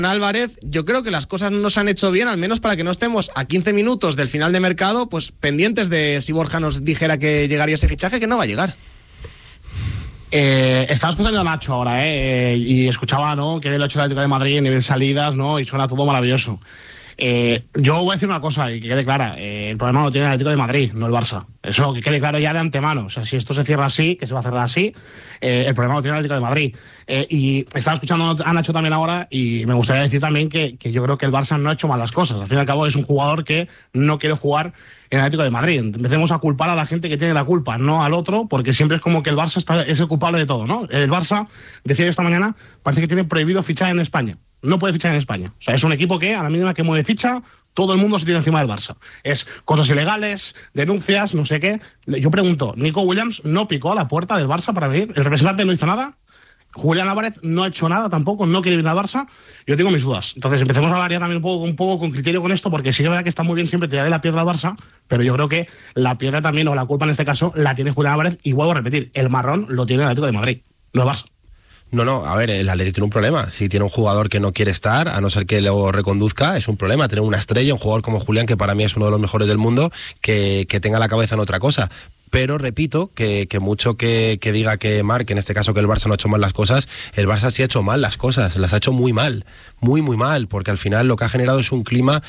Álvarez, yo creo que las cosas no se han hecho bien, al menos para que no estemos a 15 minutos del final de mercado, pues pendientes de si Borja nos dijera que llegaría ese fichaje, que no va a llegar. Estaba escuchando a Nacho ahora, y escuchaba, ¿no?, que lo ha hecho el Atlético de Madrid en nivel salidas, ¿no?, y suena todo maravilloso. Yo voy a decir una cosa y que quede clara, el problema lo tiene el Atlético de Madrid, no el Barça. Eso que quede claro ya de antemano. O sea, si esto se cierra así, que se va a cerrar así, el problema lo tiene el Atlético de Madrid. Y estaba escuchando a Nacho también ahora y me gustaría decir también que yo creo que el Barça no ha hecho mal las cosas. Al fin y al cabo es un jugador que no quiere jugar en el Atlético de Madrid. Empecemos a culpar a la gente que tiene la culpa, no al otro, porque siempre es como que el Barça es el culpable de todo, ¿no? El Barça, decía yo esta mañana, parece que tiene prohibido fichar en España. No puede fichar en España. O sea, es un equipo que a la mínima que mueve ficha, todo el mundo se tira encima del Barça. Es cosas ilegales, denuncias, no sé qué. Yo pregunto, Nico Williams no picó a la puerta del Barça para venir. El representante no hizo nada. Julián Álvarez no ha hecho nada tampoco, no quiere ir al Barça. Yo tengo mis dudas. Entonces empecemos a hablar ya también un poco con criterio con esto, porque sí que es verdad que está muy bien siempre tirarle la piedra al Barça, pero yo creo que la piedra también, o la culpa en este caso, la tiene Julián Álvarez. Y vuelvo a repetir, el marrón lo tiene el Atlético de Madrid, no el Barça. No, a ver, el Atlético tiene un problema. Si tiene un jugador que no quiere estar, a no ser que lo reconduzca, es un problema. Tener una estrella, un jugador como Julián, que para mí es uno de los mejores del mundo, que tenga la cabeza en otra cosa. Pero repito, que mucho que diga que Marc, en este caso que el Barça no ha hecho mal las cosas, el Barça sí ha hecho mal las cosas, las ha hecho muy mal, muy mal, porque al final lo que ha generado es un clima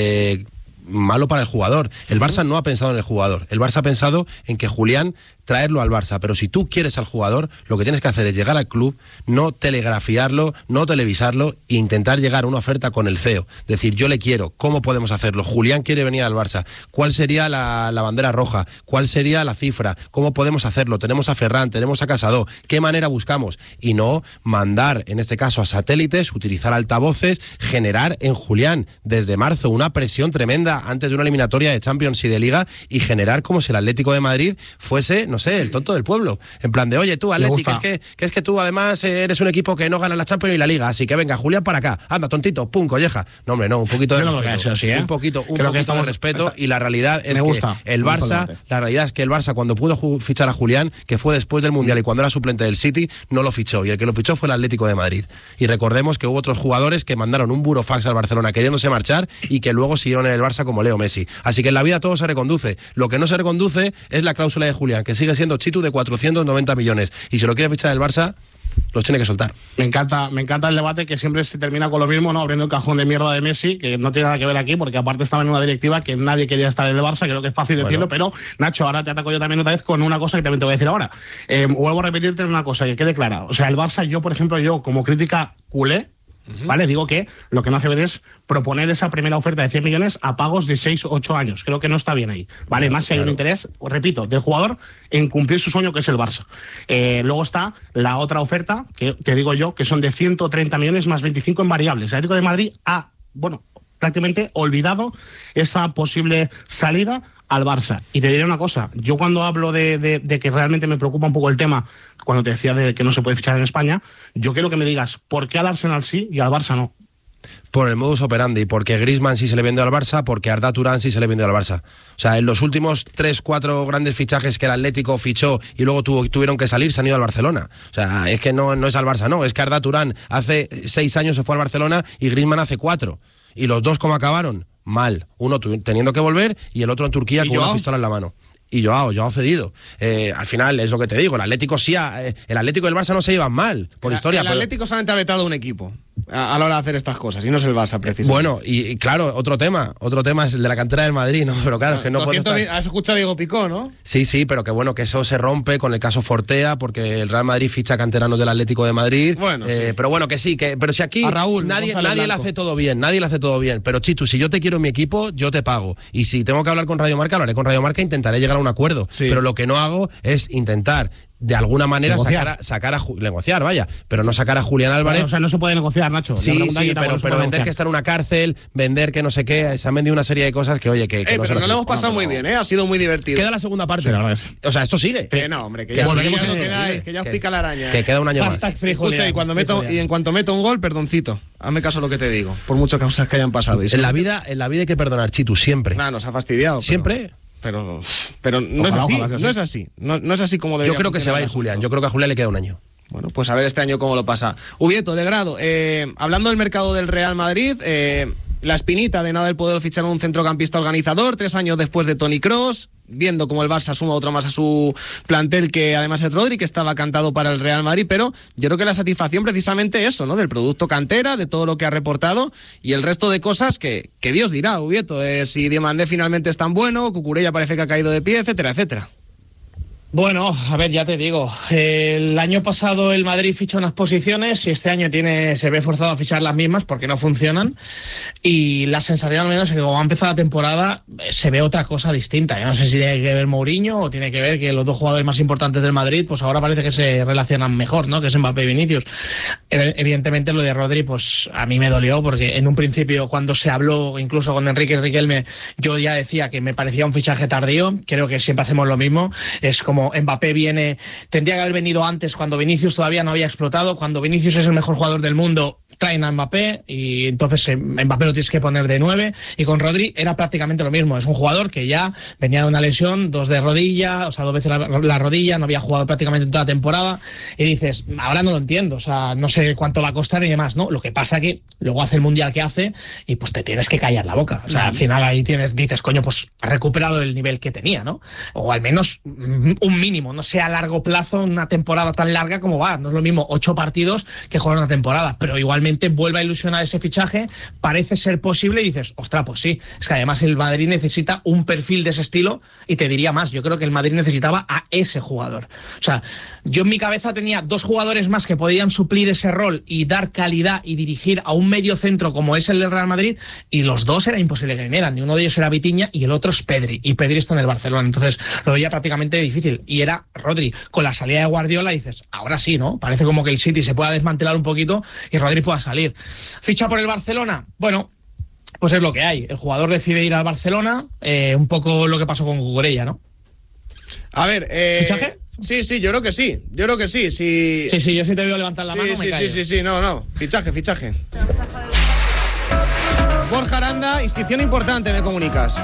malo para el jugador. El Barça no ha pensado en el jugador, el Barça ha pensado en que Julián traerlo al Barça, pero si tú quieres al jugador, lo que tienes que hacer es llegar al club, no telegrafiarlo, no televisarlo e intentar llegar a una oferta con el CEO. Decir, yo le quiero, ¿cómo podemos hacerlo? Julián quiere venir al Barça, ¿cuál sería la bandera roja? ¿Cuál sería la cifra? ¿Cómo podemos hacerlo? Tenemos a Ferran, tenemos a Casado, ¿qué manera buscamos? Y no mandar, en este caso, a satélites, utilizar altavoces, generar en Julián, desde marzo, una presión tremenda antes de una eliminatoria de Champions y de Liga, y generar como si el Atlético de Madrid fuese, no sé, el tonto del pueblo. En plan de, oye, tú, Atleti, que es que tú además eres un equipo que no gana la Champions y la Liga, así que venga, Julián, para acá. Anda, tontito, pum, colleja. No, hombre, no, un poquito de respeto. Así, un poquito de respeto. Y la realidad es que el Barça, la realidad es que el Barça, cuando pudo fichar a Julián, que fue después del Mundial y cuando era suplente del City, no lo fichó. Y el que lo fichó fue el Atlético de Madrid. Y recordemos que hubo otros jugadores que mandaron un burofax al Barcelona queriéndose marchar y que luego siguieron en el Barça, como Leo Messi. Así que en la vida todo se reconduce. Lo que no se reconduce es la cláusula de Julián, que sigue siendo Chitu de 490 millones. Y si lo quiere fichar el Barça, los tiene que soltar. Me encanta el debate que siempre se termina con lo mismo, ¿no? Abriendo el cajón de mierda de Messi, que no tiene nada que ver aquí, porque aparte estaba en una directiva que nadie quería estar en el Barça, creo que es fácil decirlo, pero Nacho, ahora te ataco yo también otra vez con una cosa que también te voy a decir ahora. Vuelvo a repetirte una cosa, que quede clara. O sea, el Barça, yo, por ejemplo, como crítica culé, ¿vale? Digo que lo que no hace bien es proponer esa primera oferta de 100 millones a pagos de 6 o 8 años. Creo que no está bien ahí, ¿vale? Claro, más si hay un interés, repito, del jugador en cumplir su sueño, que es el Barça. Luego está la otra oferta, que te digo yo, que son de 130 millones más 25 en variables. El Atlético de Madrid ha, prácticamente olvidado esta posible salida al Barça. Y te diré una cosa, yo cuando hablo de que realmente me preocupa un poco el tema, cuando te decía de que no se puede fichar en España, yo quiero que me digas por qué al Arsenal sí y al Barça no. Por el modus operandi, porque Griezmann sí se le vendió al Barça, porque Arda Turán sí se le vendió al Barça. O sea, en los últimos 3-4 grandes fichajes que el Atlético fichó y luego tuvieron que salir, se han ido al Barcelona. O sea, es que no es al Barça, no, es que Arda Turán hace 6 años se fue al Barcelona y Griezmann hace 4. Y los dos, ¿cómo acabaron? Mal. Uno teniendo que volver y el otro en Turquía con una pistola en la mano. Y Joao cedido. Al final, es lo que te digo, el Atlético el Atlético y el Barça no se llevan mal, por historia. El Atlético solamente ha vetado un equipo a la hora de hacer estas cosas, y no es el Barça, precisamente. Bueno, y claro, otro tema es el de la cantera del Madrid, ¿no? Pero claro, es que no puede estar... Has escuchado a Diego Picó, ¿no? Sí, pero que bueno, que eso se rompe con el caso Fortea, porque el Real Madrid ficha canteranos del Atlético de Madrid. Bueno, sí. Pero bueno, que sí, pero si aquí a Raúl, nadie le hace todo bien, pero Chitu, si yo te quiero en mi equipo, yo te pago. Y si tengo que hablar con Radio Marca, hablaré con Radio Marca, intentaré llegar a un acuerdo. Sí. Pero lo que no hago es intentar de alguna manera negociar, vaya, pero no sacar a Julián Álvarez. Bueno, o sea, no se puede negociar, Nacho. Sí, pero vender que está en una cárcel, vender que no sé qué, se han vendido una serie de cosas que, oye, que no pero nos lo hemos pasado muy bien, ha sido muy divertido. Queda la segunda parte. O sea, esto sigue. No, hombre, que ya os pica la araña. Que queda un año más. Escucha, y en cuanto meto un gol, perdoncito. Hazme caso a lo que te digo, por muchas causas que hayan pasado. En la vida hay que perdonar, Chitu, siempre. Nos ha fastidiado. Siempre. Pero no es así, no es así como debería. Yo creo que se va a ir Julián, yo creo que a Julián le queda un año. Bueno, pues a ver este año cómo lo pasa. Ubieto, de grado, hablando del mercado del Real Madrid, la espinita de no haber podido fichar un centrocampista organizador 3 años después de Toni Kroos, viendo como el Barça suma otro más a su plantel, que además es Rodri, que estaba cantado para el Real Madrid, pero yo creo que la satisfacción precisamente eso, ¿no? Del producto cantera, de todo lo que ha reportado y el resto de cosas que Dios dirá, Ubieto, si Diomandé finalmente es tan bueno, Cucurella parece que ha caído de pie, etcétera, etcétera. Bueno, a ver, ya te digo, el año pasado el Madrid fichó unas posiciones y este año se ve forzado a fichar las mismas porque no funcionan, y la sensación al menos es que como va a empezar la temporada se ve otra cosa distinta. Yo no sé si tiene que ver Mourinho o tiene que ver que los dos jugadores más importantes del Madrid pues ahora parece que se relacionan mejor, ¿no? Que es Mbappé y Vinicius. Evidentemente lo de Rodri pues a mí me dolió porque en un principio cuando se habló incluso con Enrique Riquelme yo ya decía que me parecía un fichaje tardío. Creo que siempre hacemos lo mismo, es como Mbappé tendría que haber venido antes cuando Vinicius todavía no había explotado. Cuando Vinicius es el mejor jugador del mundo traen a Mbappé y entonces Mbappé lo tienes que poner de 9, y con Rodri era prácticamente lo mismo. Es un jugador que ya venía de una lesión, 2 de rodilla, o sea 2 veces la rodilla, no había jugado prácticamente en toda la temporada y dices, ahora no lo entiendo, o sea, no sé cuánto va a costar y demás, ¿no? Lo que pasa que luego hace el mundial que hace y pues te tienes que callar la boca, o sea, al final ahí dices, coño, pues ha recuperado el nivel que tenía, ¿no? O al menos un mínimo, no sea a largo plazo una temporada tan larga como va, no es lo mismo 8 partidos que jugar una temporada, pero igualmente vuelve a ilusionar ese fichaje, parece ser posible y dices, ostras, pues sí, es que además el Madrid necesita un perfil de ese estilo y te diría más, yo creo que el Madrid necesitaba a ese jugador. O sea, yo en mi cabeza tenía 2 jugadores más que podrían suplir ese rol y dar calidad y dirigir a un medio centro como es el del Real Madrid, y los 2 era imposible que vinieran, y uno de ellos era Vitinha y el otro es Pedri, y Pedri está en el Barcelona, entonces lo veía prácticamente difícil, y era Rodri. Con la salida de Guardiola dices, ahora sí, ¿no? Parece como que el City se pueda desmantelar un poquito y Rodri pueda salir. ¿Ficha por el Barcelona? Bueno, pues es lo que hay. El jugador decide ir al Barcelona, un poco lo que pasó con Cucurella, ¿no? A ver, ¿fichaje? Sí, yo creo que sí. Sí, yo sí te veo levantar la mano, me callo. Sí, no. Fichaje. Borja Aranda, inscripción importante, me comunicas.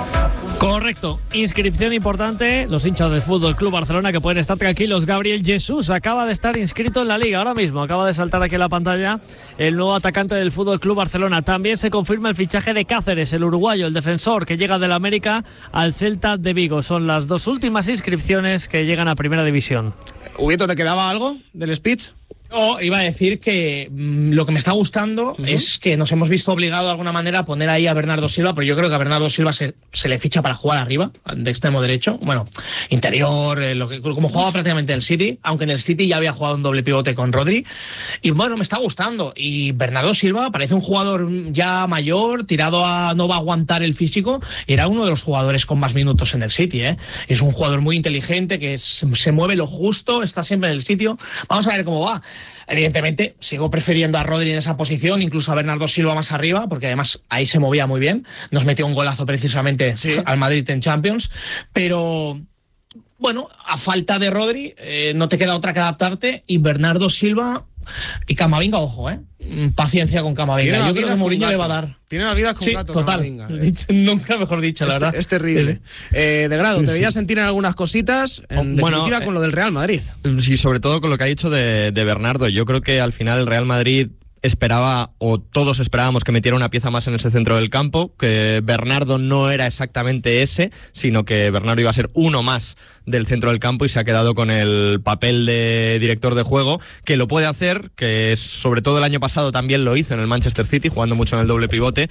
Correcto, inscripción importante. Los hinchas del Fútbol Club Barcelona que pueden estar tranquilos. Gabriel Jesús acaba de estar inscrito en la Liga ahora mismo, acaba de saltar aquí en la pantalla el nuevo atacante del Fútbol Club Barcelona. También se confirma el fichaje de Cáceres, el uruguayo, el defensor que llega del América al Celta de Vigo. Son las 2 últimas inscripciones que llegan a Primera División. Ubieto, ¿te quedaba algo del speech? No, iba a decir que lo que me está gustando es que nos hemos visto obligados de alguna manera a poner ahí a Bernardo Silva, pero yo creo que a Bernardo Silva se le ficha para jugar arriba, de extremo derecho, bueno, interior, como jugaba prácticamente en el City, aunque en el City ya había jugado un doble pivote con Rodri, y bueno, me está gustando, y Bernardo Silva parece un jugador ya mayor, tirado a no va a aguantar el físico, era uno de los jugadores con más minutos en el City, es un jugador muy inteligente, que se mueve lo justo, está siempre en el sitio, vamos a ver cómo va. Evidentemente, sigo prefiriendo a Rodri en esa posición, incluso a Bernardo Silva más arriba, porque además ahí se movía muy bien. Nos metió un golazo precisamente al Madrid en Champions. Pero, bueno, a falta de Rodri, no te queda otra que adaptarte. Y Bernardo Silva y Camavinga, ojo, paciencia con Camavinga. Yo creo que Mourinho le va a dar. Tiene las vidas con gato, total. Camavinga. Nunca mejor dicho, la verdad. Es terrible. De grado, te veías sentir en algunas cositas, en definitiva, con lo del Real Madrid. Sí, sobre todo con lo que ha dicho de Bernardo. Yo creo que al final el Real Madrid esperaba, o todos esperábamos, que metiera una pieza más en ese centro del campo, que Bernardo no era exactamente ese, sino que Bernardo iba a ser uno más del centro del campo, y se ha quedado con el papel de director de juego, que lo puede hacer, que sobre todo el año pasado también lo hizo en el Manchester City, jugando mucho en el doble pivote,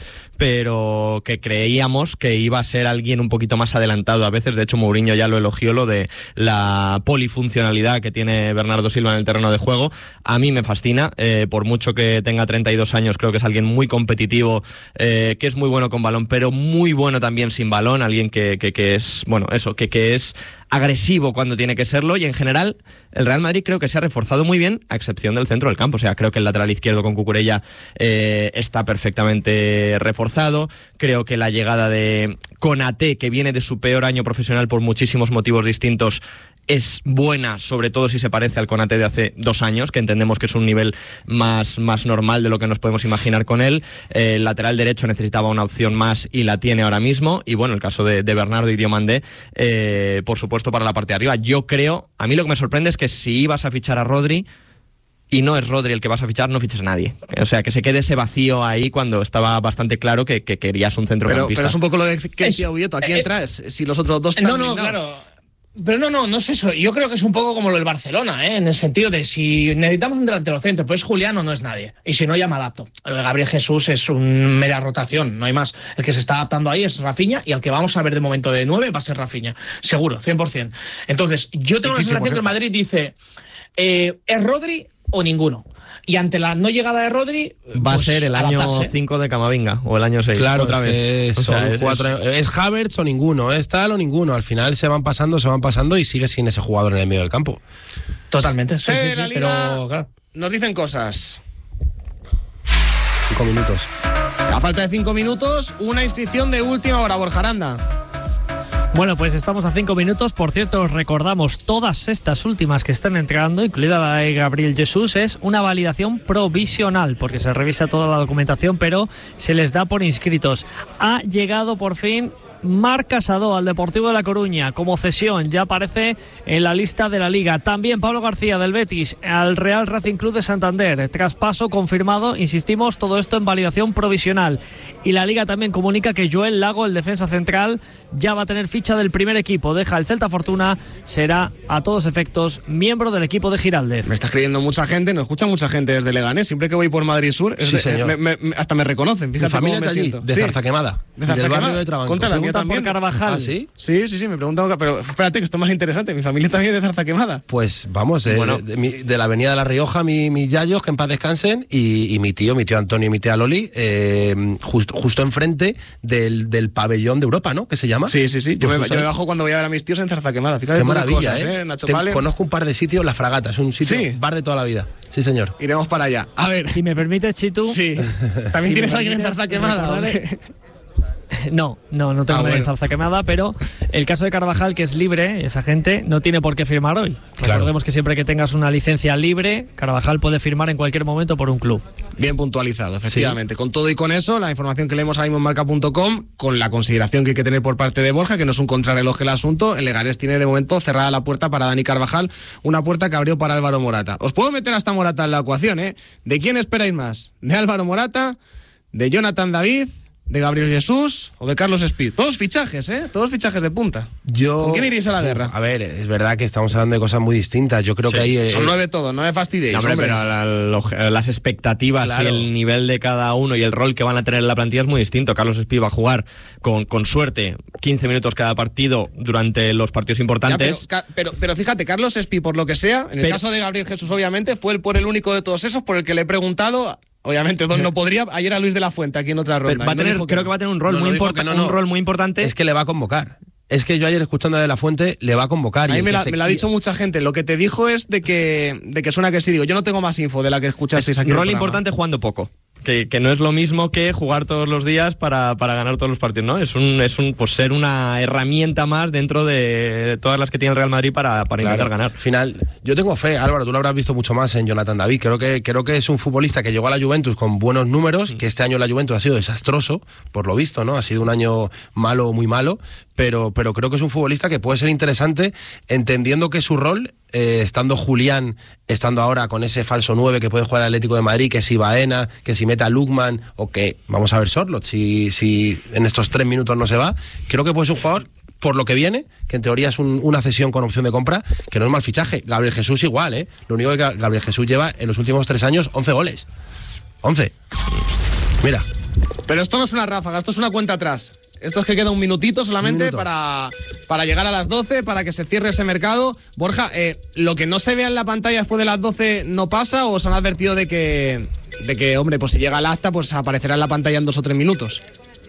pero que creíamos que iba a ser alguien un poquito más adelantado a veces. De hecho, Mourinho ya lo elogió, lo de la polifuncionalidad que tiene Bernardo Silva en el terreno de juego. A mí me fascina, por mucho que tenga 32 años, creo que es alguien muy competitivo, que es muy bueno con balón, pero muy bueno también sin balón, alguien que es, bueno, eso, que es agresivo cuando tiene que serlo, y en general el Real Madrid creo que se ha reforzado muy bien, a excepción del centro del campo. O sea, creo que el lateral izquierdo con Cucurella está perfectamente reforzado. Creo que la llegada de Konaté, que viene de su peor año profesional por muchísimos motivos distintos, es buena, sobre todo si se parece al Konaté de hace 2 años, que entendemos que es un nivel más normal de lo que nos podemos imaginar con él. El lateral derecho necesitaba una opción más y la tiene ahora mismo. Y bueno, el caso de Bernardo y Diomandé, por supuesto, para la parte de arriba. Yo creo, a mí lo que me sorprende es que si ibas a fichar a Rodri, y no es Rodri el que vas a fichar, no fiches a nadie. O sea, que se quede ese vacío ahí cuando estaba bastante claro que querías un centrocampista. Pero es un poco lo que decía Ubieto, aquí entras si los otros dos están blindados. Claro. Pero no es eso. Yo creo que es un poco como lo del Barcelona, en el sentido de si necesitamos un delantero centro, pues Julián o no es nadie. Y si no, ya me adapto. Gabriel Jesús es un mera rotación, no hay más. El que se está adaptando ahí es Rafinha y al que vamos a ver de momento de 9 va a ser Rafinha. Seguro, 100%. Entonces, yo tengo la sensación que el Madrid dice, ¿es Rodri o ninguno? Y ante la no llegada de Rodri, va a ser el año 5 de Camavinga o el año 6. Claro, otra vez. Es Havertz o ninguno, es tal o ninguno. Al final se van pasando y sigue sin ese jugador en el medio del campo. Totalmente. Sí, la Liga, pero claro, nos dicen cosas. 5 minutos. A falta de 5 minutos, una inscripción de última hora, Borja Aranda. Bueno, pues estamos a 5 minutos. Por cierto, os recordamos, todas estas últimas que están entrando, incluida la de Gabriel Jesús, es una validación provisional, porque se revisa toda la documentación, pero se les da por inscritos. Ha llegado por fin Marc Casado al Deportivo de La Coruña como cesión, ya aparece en la lista de la Liga. También Pablo García del Betis al Real Racing Club de Santander, traspaso confirmado, insistimos, todo esto en validación provisional. Y la Liga también comunica que Joel Lago, el defensa central, ya va a tener ficha del primer equipo, deja el Celta Fortuna, será a todos efectos miembro del equipo de Giraldez. Me está escribiendo mucha gente, nos escucha mucha gente desde Leganés, siempre que voy por Madrid Sur, sí, señor. hasta me reconocen, fíjate cómo me siento. De Zarzaquemada, del barrio de Trabanco. Contala, por Carvajal. ¿Ah, sí? Sí, me preguntan, pero espérate que esto es más interesante, mi familia también es de Zarzaquemada. Pues vamos, de la avenida de La Rioja, mis yayos, que en paz descansen, y mi tío Antonio y mi tía Loli, justo enfrente del pabellón de Europa, ¿no? ¿Qué se llama? Sí. Yo me bajo cuando voy a ver a mis tíos en Zarzaquemada. Fíjate, qué maravilla, cosas, Nacho. Conozco un par de sitios, La Fragata, es un sitio, bar de toda la vida. Sí, señor. Iremos para allá. A ver. Si me permites, Chitu. Sí. ¿También tienes alguien en Zarzaquemada? No tengo nadie en Zarzaquemada, pero el caso de Carvajal, que es libre, esa gente no tiene por qué firmar hoy. Claro. Recordemos que siempre que tengas una licencia libre, Carvajal puede firmar en cualquier momento por un club. Bien puntualizado, efectivamente. Sí. Con todo y con eso, la información que leemos ahí en marca.com, con la consideración que hay que tener por parte de Borja, que no es un contrarreloj el asunto, el Leganés tiene de momento cerrada la puerta para Dani Carvajal, una puerta que abrió para Álvaro Morata. Os puedo meter hasta Morata en la ecuación, ¿eh? ¿De quién esperáis más? ¿De Álvaro Morata? ¿De Jonathan David? ¿De Gabriel Jesús o de Carlos Espí? Todos fichajes, Todos fichajes de punta. ¿Con quién iréis a la guerra? A ver, es verdad que estamos hablando de cosas muy distintas. Yo creo que hay... Son 9 todos, no me fastidiéis. No, hombre, pero las expectativas y el nivel de cada uno y el rol que van a tener en la plantilla es muy distinto. Carlos Espí va a jugar con suerte 15 minutos cada partido durante los partidos importantes. Ya, pero fíjate, Carlos Espí, por lo que sea, en el caso de Gabriel Jesús, obviamente, fue el único de todos esos por el que le he preguntado... Obviamente, Don no podría. Ayer a Luis de la Fuente aquí en otra ronda. Creo que va a tener un rol muy importante. Es que le va a convocar. Es que yo ayer escuchándole de la Fuente le va a convocar. A mí me lo ha dicho mucha gente. Lo que te dijo es de que suena que sí. Digo, yo no tengo más info de la que escuchasteis aquí. Un rol importante jugando poco. Que no es lo mismo que jugar todos los días para ganar todos los partidos, ¿no? Es un pues ser una herramienta más dentro de todas las que tiene el Real Madrid para intentar ganar. Al final, yo tengo fe, Álvaro, tú lo habrás visto mucho más en Jonathan David. Creo que es un futbolista que llegó a la Juventus con buenos números, que este año la Juventus ha sido desastroso, por lo visto, ¿no? Ha sido un año malo, muy malo, pero creo que es un futbolista que puede ser interesante, entendiendo que su rol, estando Julián, estando ahora con ese falso 9 que puede jugar el Atlético de Madrid, que si Baena, que si meta Lukman, o que vamos a ver Sorloth, si en estos 3 minutos no se va, creo que puede ser un jugador, por lo que viene, que en teoría es una cesión con opción de compra, que no es mal fichaje. Gabriel Jesús igual, Lo único que Gabriel Jesús lleva en los últimos 3 años 11 goles. 11. Mira. Pero esto no es una ráfaga, esto es una cuenta atrás. Esto es que queda un minutito solamente para llegar a las 12, para que se cierre ese mercado. Borja, ¿lo que no se vea en la pantalla después de las 12 no pasa o os han advertido de que, hombre, pues si llega el acta, pues aparecerá en la pantalla en 2 o 3 minutos?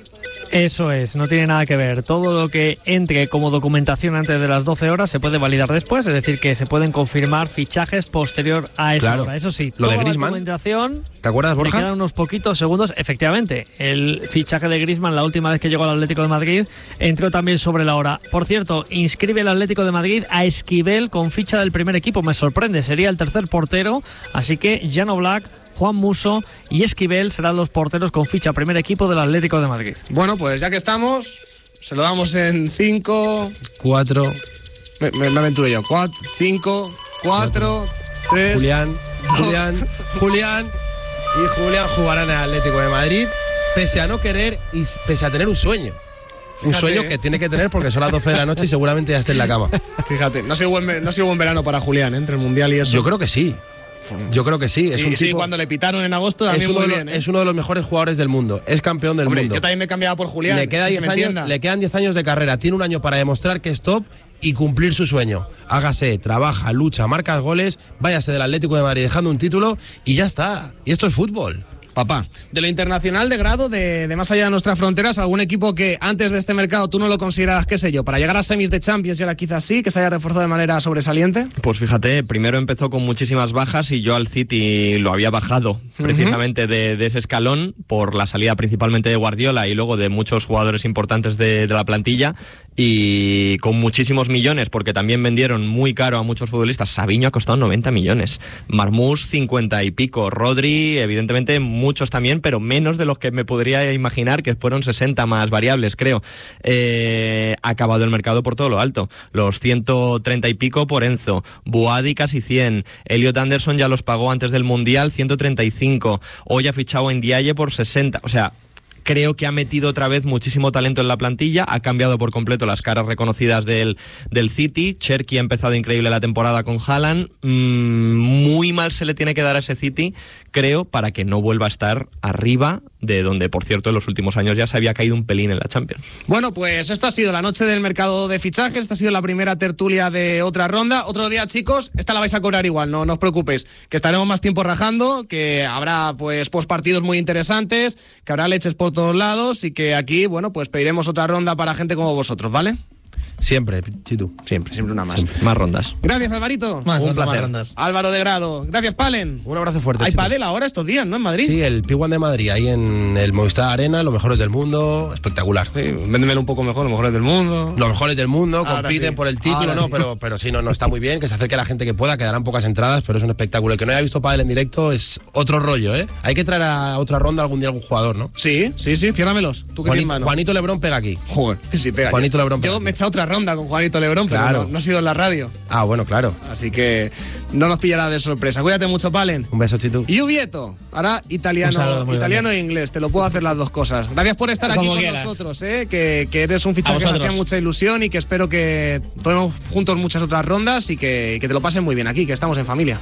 Eso es, no tiene nada que ver. Todo lo que entre como documentación antes de las 12 horas se puede validar después, es decir, que se pueden confirmar fichajes posterior a esa hora. Eso sí, lo de Griezmann, la documentación, ¿te acuerdas, Borja? Le quedan unos poquitos segundos. Efectivamente, el fichaje de Griezmann, la última vez que llegó al Atlético de Madrid, entró también sobre la hora. Por cierto, inscribe el Atlético de Madrid a Esquivel con ficha del primer equipo. Me sorprende, sería el tercer portero, así que Jan Oblak, Juan Musso y Esquivel serán los porteros con ficha primer equipo del Atlético de Madrid. Bueno, pues ya que estamos, se lo damos en 5, 4. Me aventuro yo. 4, 5, 4, 3. Julián. Julián jugará en el Atlético de Madrid, pese a no querer y pese a tener un sueño. Un sueño que tiene que tener porque son las 12 de la noche y seguramente ya esté en la cama. Fíjate, no ha sido buen verano para Julián, entre el Mundial y eso. Yo creo que sí. Es un tipo, cuando le pitaron en agosto también muy bien. Es uno de los mejores jugadores del mundo. Es campeón del mundo. Yo también me he cambiado por Julián. Le quedan 10 años de carrera. Tiene un año para demostrar que es top y cumplir su sueño. Hágase, trabaja, lucha, marca goles, váyase del Atlético de Madrid dejando un título y ya está. Y esto es fútbol. Papá, de lo internacional de grado, de más allá de nuestras fronteras, algún equipo que antes de este mercado tú no lo consideraras, qué sé yo, para llegar a semis de Champions y ahora quizás sí, que se haya reforzado de manera sobresaliente? Pues fíjate, primero empezó con muchísimas bajas y yo al City lo había bajado precisamente de ese escalón por la salida principalmente de Guardiola y luego de muchos jugadores importantes de la plantilla y con muchísimos millones, porque también vendieron muy caro a muchos futbolistas. Savinho ha costado 90 millones, Marmoush 50 y pico, Rodri evidentemente muchos también, pero menos de los que me podría imaginar, que fueron 60 más variables, creo. Ha acabado el mercado por todo lo alto. Los 130 y pico por Enzo, Boadi casi 100, Elliot Anderson ya los pagó antes del Mundial, 135, hoy ha fichado en Ndiaye por 60, o sea... Creo que ha metido otra vez muchísimo talento en la plantilla, ha cambiado por completo las caras reconocidas del City. Cherki ha empezado increíble la temporada con Haaland. Muy mal se le tiene que dar a ese City, creo, para que no vuelva a estar arriba de donde, por cierto, en los últimos años ya se había caído un pelín en la Champions. Bueno, pues esto ha sido la noche del mercado de fichajes, esta ha sido la primera tertulia de otra ronda. Otro día, chicos, esta la vais a cobrar igual, no os preocupéis, que estaremos más tiempo rajando, que habrá pues partidos muy interesantes, que habrá leches por todos lados y que aquí, bueno, pues pediremos otra ronda para gente como vosotros, ¿vale? Siempre, Chitu. Siempre una más. Siempre. Más rondas. Gracias, Alvarito. Un placer. Álvaro de Grado. Gracias, Palen. Un abrazo fuerte. Hay Chitu. pádel ahora estos días, ¿no? En Madrid. Sí, el P1 de Madrid, ahí en el Movistar Arena, los mejores del mundo, espectacular. Sí, véndemelo un poco mejor, los mejores del mundo. Los mejores del mundo, Ahora compiten sí. por el título, Ahora ¿no? sí. Pero sí, no está muy bien, que se acerque la gente que pueda, quedarán pocas entradas, pero es un espectáculo. El que no haya visto pádel en directo es otro rollo, ¿eh? Hay que traer a otra ronda algún día algún jugador, ¿no? Sí, ciérramelos. ¿Tú qué tienes mano? Juanito Lebrón pega aquí. Joder, sí, pega. Juanito Lebrón pega Yo aquí. me he echado otra ronda con Juanito Lebrón, Claro. pero no ha sido en la radio. Ah, bueno, claro. Así que no nos pillará de sorpresa. Cuídate mucho, Palen. Un beso, Chitu. Y Ubieto, ahora Un saludo muy italiano grande. e inglés, te lo puedo hacer las dos cosas. Gracias por estar aquí Como con quieras. nosotros, que eres un fichaje que me vosotros. hacía mucha ilusión y que espero que tomemos juntos muchas otras rondas y que te lo pasen muy bien aquí, que estamos en familia.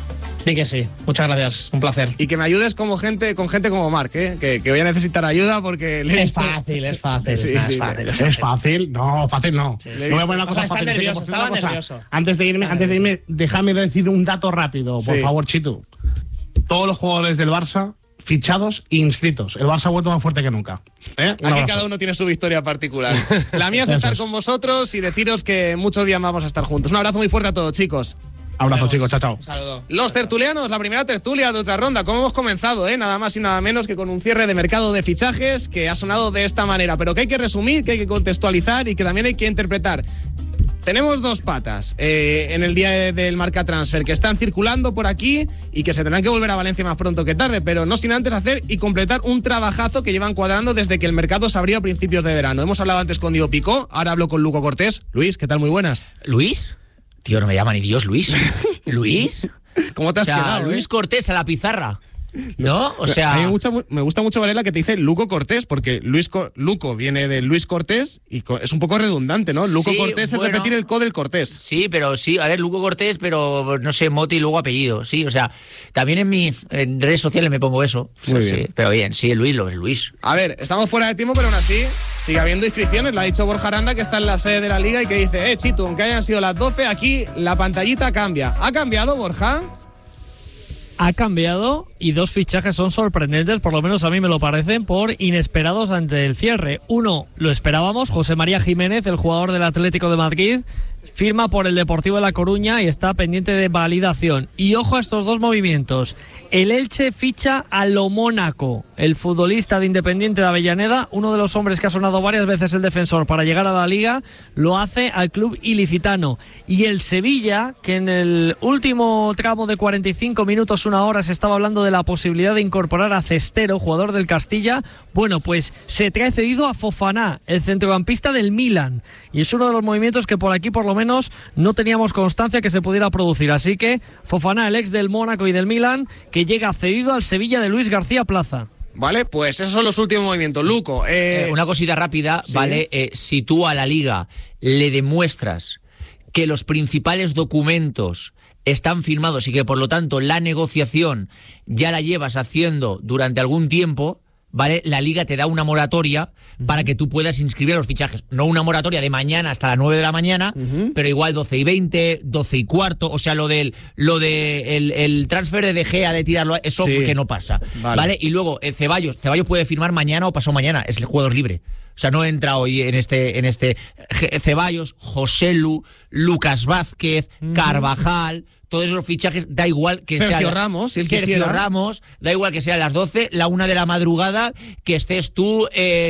Sí que sí. Muchas gracias. Un placer. Y que me ayudes con gente como Marc, que voy a necesitar ayuda porque le he Es visto- fácil. Sí, es sí, fácil. ¿Es fácil? No, fácil no. sí. Voy a poner una cosa Está fácil. nervioso, Por cierto, estaba una cosa. nervioso. Antes de irme, déjame decir un dato rápido, por Sí. favor, Chitu. Todos los jugadores del Barça fichados e inscritos. El Barça ha vuelto más fuerte que nunca. Un Aquí abrazo. cada uno tiene su victoria particular. La mía es estar con vosotros y deciros que muchos días más vamos a estar juntos. Un abrazo muy fuerte a todos, chicos. Abrazo, chicos. Chao, chao. Un saludo. Los tertulianos, la primera tertulia de otra ronda. ¿Cómo hemos comenzado? Nada más y nada menos que con un cierre de mercado de fichajes que ha sonado de esta manera, pero que hay que resumir, que hay que contextualizar y que también hay que interpretar. Tenemos dos patas en el día del Marca Transfer que están circulando por aquí y que se tendrán que volver a Valencia más pronto que tarde, pero no sin antes hacer y completar un trabajazo que llevan cuadrando desde que el mercado se abrió a principios de verano. Hemos hablado antes con Diego Picó, ahora hablo con Luco Cortés. Luis, ¿qué tal? Muy buenas. ¿Luis? Tío, no me llama ni Dios, Luis. ¿Luis? ¿Cómo te has O sea, quedado? Luis Cortés a la pizarra. ¿No? O sea... A mí me gusta mucho, Varela, que te dice Luco Cortés, porque Luco viene de Luis Cortés y es un poco redundante, ¿no? Luco Sí, Cortés bueno. es repetir el co del Cortés. Sí, pero sí, a ver, Luco Cortés, pero no sé, mote y luego apellido. Sí, o sea, también en redes sociales me pongo eso. Muy Sí, bien. pero bien, sí, Luis, lo es Luis. A ver, estamos fuera de tiempo, pero aún así sigue habiendo inscripciones. Le ha dicho Borja Aranda, que está en la sede de la Liga y que dice, Chitu, aunque hayan sido las 12, aquí la pantallita cambia. ¿Ha cambiado, Borja? Ha cambiado y dos fichajes son sorprendentes, por lo menos a mí me lo parecen, por inesperados ante el cierre. Uno, lo esperábamos, José María Jiménez, el jugador del Atlético de Madrid, firma por el Deportivo de La Coruña y está pendiente de validación. Y ojo a estos dos movimientos. El Elche ficha a Lo Mónaco, el futbolista de Independiente de Avellaneda, uno de los hombres que ha sonado varias veces el defensor para llegar a la Liga, lo hace al club ilicitano. Y el Sevilla, que en el último tramo de 45 minutos, una hora, se estaba hablando de la posibilidad de incorporar a Cestero, jugador del Castilla, bueno, pues se trae cedido a Fofana, el centrocampista del Milan. Y es uno de los movimientos que por aquí, por lo lo menos no teníamos constancia que se pudiera producir. Así que Fofana, el ex del Mónaco y del Milan, que llega cedido al Sevilla de Luis García Plaza. Vale, pues esos son los últimos movimientos. Luco, una cosita rápida, ¿sí? ¿vale? Si tú a la Liga le demuestras que los principales documentos están firmados y que por lo tanto la negociación ya la llevas haciendo durante algún tiempo, ¿vale? La Liga te da una moratoria para que tú puedas inscribir a los fichajes. No una moratoria de mañana hasta las 9 de la mañana, pero igual 12:20, 12:15, o sea, lo del el transfer de De Gea, de tirarlo, eso sí, que no pasa, ¿vale? Y luego Ceballos puede firmar mañana o pasado mañana, es el jugador libre. O sea, no entra hoy en este Ceballos, Joselu, Lucas Vázquez, Carvajal, todos esos fichajes, da igual que Sergio sea Ramos, si él Sergio quisiera. Ramos, da igual que sea a las 12, la 1 de la madrugada, que estés tú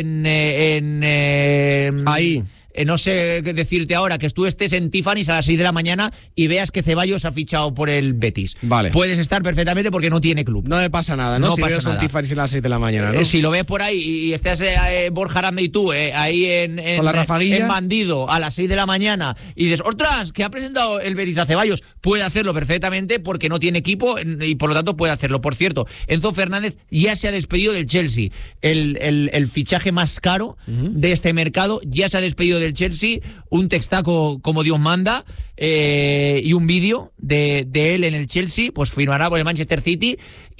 ahí. No sé qué decirte ahora, que tú estés en Tiffany's a las 6 de la mañana y veas que Ceballos ha fichado por el Betis. Vale. Puedes estar perfectamente porque no tiene club. No le pasa nada, ¿no? No Si pasa veo son nada. Tiffany's a las 6 de la mañana, ¿no? Si lo ves por ahí y estás Borja Aranda y tú ahí Con la rafaguilla. en Bandido a las 6 de la mañana y dices, ¡ostras! Que ha presentado el Betis a Ceballos. Puede hacerlo perfectamente porque no tiene equipo y por lo tanto puede hacerlo. Por cierto, Enzo Fernández ya se ha despedido del Chelsea. El fichaje más caro de este mercado ya se ha despedido del Chelsea. Un textaco como Dios manda y un vídeo de él en el Chelsea, pues firmará por el Manchester City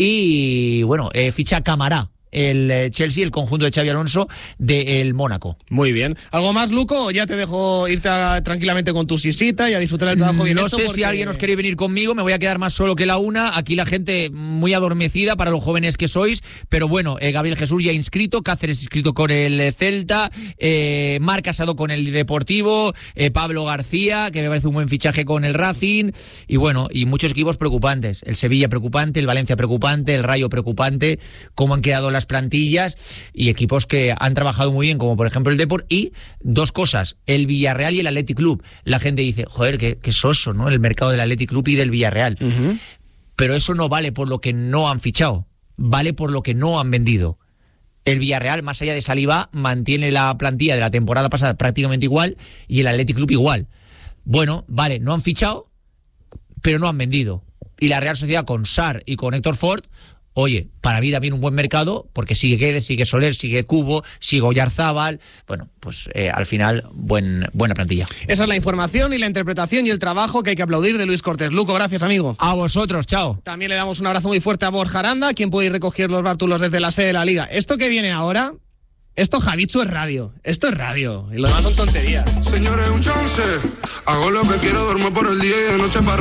y bueno, ficha Camará el Chelsea, el conjunto de Xabi Alonso del Mónaco. Muy bien. ¿Algo más, Luco? O ya te dejo irte tranquilamente con tu sisita y a disfrutar del trabajo bien No hecho, sé porque si alguien os quiere venir conmigo, me voy a quedar más solo que la una. Aquí la gente muy adormecida para los jóvenes que sois, pero bueno, Gabriel Jesús ya inscrito, Cáceres inscrito con el Celta, Marc Casado con el Deportivo, Pablo García, que me parece un buen fichaje con el Racing, y bueno, y muchos equipos preocupantes. El Sevilla preocupante, el Valencia preocupante, el Rayo preocupante, cómo han quedado las plantillas y equipos que han trabajado muy bien, como por ejemplo el Depor. Y dos cosas, el Villarreal y el Athletic Club. La gente dice, joder, qué soso, ¿no? El mercado del Athletic Club y del Villarreal. Pero eso no vale por lo que no han fichado, vale por lo que no han vendido. El Villarreal, más allá de Saliba, mantiene la plantilla de la temporada pasada prácticamente igual y el Athletic Club igual. Bueno, vale, no han fichado, pero no han vendido. Y la Real Sociedad con Sarr y con Héctor Ford, oye, para mí también un buen mercado, porque sigue Guedes, sigue Soler, sigue Cubo, sigue Oyarzábal. Bueno, pues al final, buena plantilla. Esa es la información y la interpretación y el trabajo que hay que aplaudir de Luis Cortés. Luco, gracias, amigo. A vosotros, chao. También le damos un abrazo muy fuerte a Borja Aranda, quien puede ir recoger los bártulos desde la sede de la Liga. Esto que viene ahora, esto, Javichu, es radio. Esto es radio. Y lo demás son tonterías. Señores, un chance. Hago lo que quiero, duermo por el día y de noche para